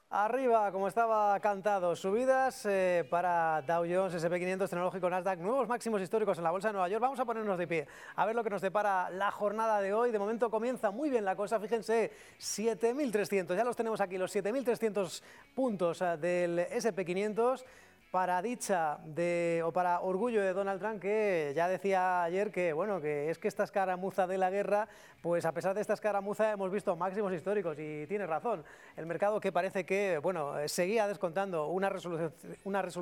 Arriba, como estaba cantado, subidas para Dow Jones, S&P 500, tecnológico, Nasdaq, nuevos máximos históricos en la bolsa de Nueva York. Vamos a ponernos de pie a ver lo que nos depara la jornada de hoy. De momento comienza muy bien la cosa, fíjense, 7.300, ya los tenemos aquí, los 7.300 puntos del S&P 500. Para dicha o para orgullo de Donald Trump, que ya decía ayer que bueno, que es que esta escaramuza de la guerra, pues a pesar de esta escaramuza hemos visto máximos históricos y tiene razón. El mercado que parece que bueno, seguía descontando una resolución